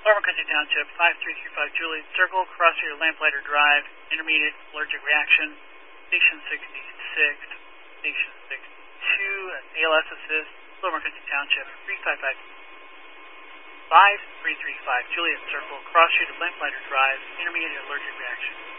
Lower McCarthy Township, 5335 Juliet Circle, Cross Street Lamplighter Drive, intermediate allergic reaction, Station 66, Station 62, ALS Assist, Lower McCarthy Township, 5335 Juliet Circle, Cross Street Lamplighter Drive, intermediate allergic reaction.